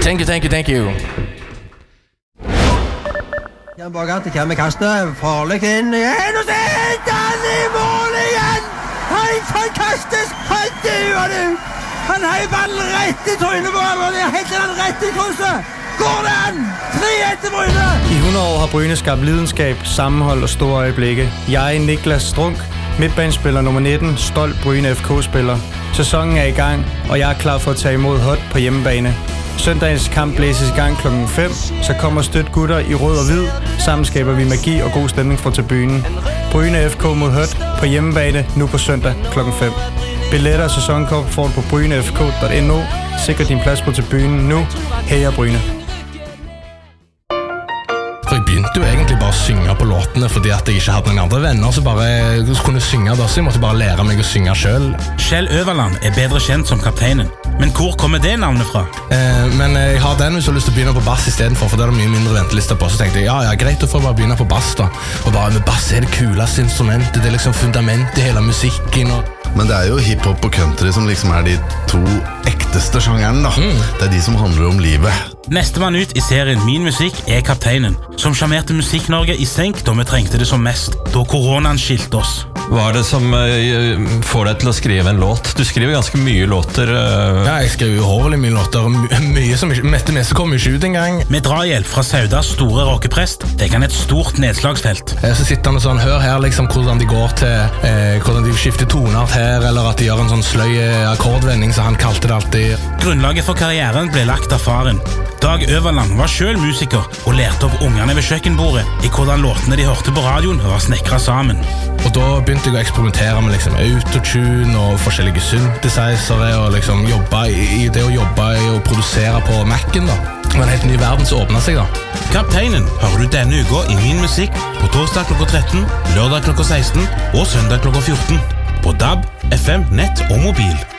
Thank you. Jan Borgart kommer kastet, farlig inn igjen, og så heter han i mål igjen! Helt fantastisk! Han duer det ut! Han har ballen rett i trynet på han, og det heter han rett i krysset! Går det an? 3-1 til Bryne! I 100 år har Bryne skabt lidenskab, sammenhold og store øjeblikke. Jeg, Niklas Strunk, midtbanespiller nummer 19, stolt Bryne FK-spiller. Sæsonen er i gang, og jeg er klar for at tage imod Hot på hjemmebane. Søndagens kamp blæses i gang klokken 5, så kommer støt gutter i rød og hvid. Sammen skaber vi magi og god stemning fra tribunen. Bryne FK mod Hot på hjemmebane nu på søndag klokken 5. Billetter og sæsonkort får du på brynefk.no. Sikre din plads på tribunen nu. Heia Bryne! For jeg begynte jo egentlig bare å synge på låtene fordi at jeg ikke hadde noen andre venner som bare kunne synge da, så jeg måtte bare lære meg å synge selv. Kjell Øverland er bedre kjent som kapteinen. Men hvor kommer det navnet fra? Men jeg har den hvis jeg har lyst til å begynne på bass i stedet for det er det mye mindre ventelister på. Så tenkte jeg, ja, greit å få bare begynne på bass da. Og bare med bass er det kuleste instrumentet, det er liksom fundament i hele musikken. Men det er jo hiphop og country som liksom er de to ekteste sjangeren da. Det er de som handler om livet. Nestemann ut i serien Min musikk er kapteinen, som sjarmerte Musikk-Norge i senk da vi trengte det som mest, da koronaen skilte oss. Hva er det som får deg til å skrive en låt? Du skriver ganske mye låter. Ja, jeg skriver jo hårlig mye låter, mye som det meste kommer ikke ut en gang. Med drahjelp fra Saudas store rockeprest fikk han et stort nedslagsfelt. Så sitter han og sånn, hør her liksom hvordan de går til, hvordan de skifter toner her, eller at de gjør en sånn sløy akkordvending, så han kalte det alltid. Grunnlaget for karrieren ble lagt av faren. Dag Øverland var selv musiker og lærte opp ungene ved kjøkkenbordet i hvordan låtene de hørte på radioen var snekret sammen. Og da begynte jeg å eksperimentere med liksom autotune og forskjellige synthesizere og liksom jobbe i det å jobbe i å produsere på Mac'en da. Det var en helt ny verden som åpnet seg da. Kapteinen hører du denne uka i Min musikk på torsdag klokka 13, lørdag klokka 16 og søndag klokka 14 på DAB, FM, nett og mobil.